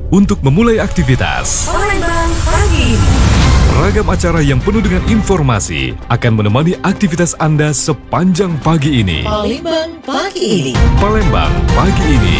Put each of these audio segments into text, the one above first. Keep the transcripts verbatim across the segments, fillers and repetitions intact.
untuk memulai aktivitas. Palembang pagi ini. Ragam acara yang penuh dengan informasi akan menemani aktivitas Anda sepanjang pagi ini. Palembang pagi ini. Palembang pagi ini.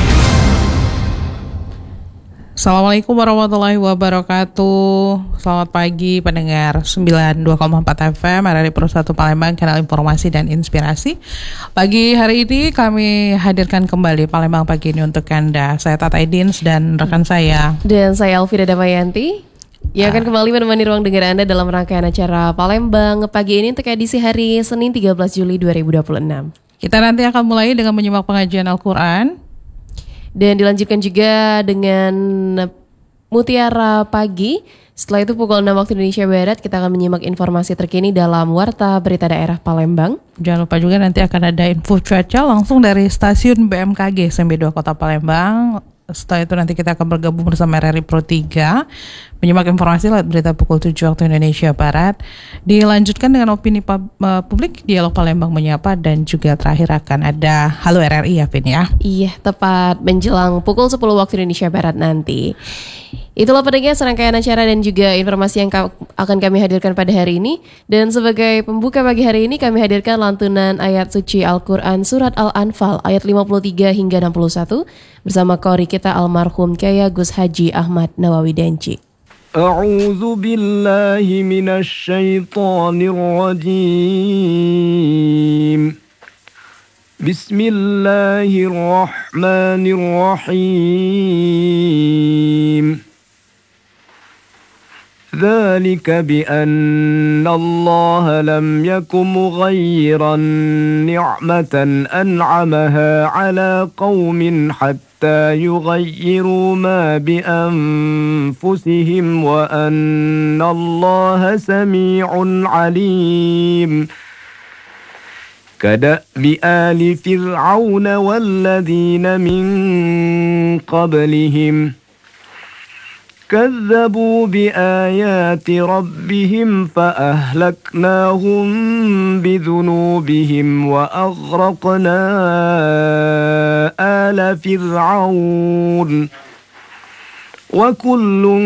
Assalamualaikum warahmatullahi wabarakatuh. Selamat pagi pendengar sembilan puluh dua koma empat F M R R I Pro satu Palembang, kanal informasi dan inspirasi. Pagi hari ini kami hadirkan kembali Palembang pagi ini untuk Anda. Saya Tata Edins dan rekan saya. Dan saya Elvira Damayanti yang akan kembali menemani ruang dengar Anda dalam rangkaian acara Palembang pagi ini untuk edisi hari Senin tiga belas Juli dua ribu dua puluh enam. Kita nanti akan mulai dengan menyimak pengajian Al-Quran. Dan dilanjutkan juga dengan Mutiara Pagi. Setelah itu pukul enam waktu Indonesia Barat kita akan menyimak informasi terkini dalam Warta Berita Daerah Palembang. Jangan lupa juga nanti akan ada info cuaca langsung dari stasiun B M K G S M B dua Kota Palembang. Setelah itu nanti kita akan bergabung bersama R R I Pro tiga menyimak informasi lewat berita pukul tujuh waktu Indonesia Barat. Dilanjutkan dengan opini pub, uh, publik, dialog Palembang menyapa, dan juga terakhir akan ada Halo R R I ya, Vin ya. Iya, tepat menjelang pukul sepuluh waktu Indonesia Barat nanti. Itulah pendengar serangkaian acara dan juga informasi yang ka- akan kami hadirkan pada hari ini. Dan sebagai pembuka pagi hari ini kami hadirkan lantunan ayat suci Al-Quran Surat Al-Anfal ayat lima puluh tiga hingga enam puluh satu bersama qori kita almarhum Kyai Gus Haji Ahmad Nawawi Denci. A'udzu billahi minasy syaithanir rajim. Bismillahirrahmanirrahim. ذلك بأن الله لم يكن مغيرا نعمة أنعمها على قوم حتى يغيروا ما بأنفسهم وأن الله سميع عليم كدأب آل فرعون والذين من قبلهم كذبوا بآيات ربهم فأهلكناهم بذنوبهم وأغرقنا آل فرعون وكل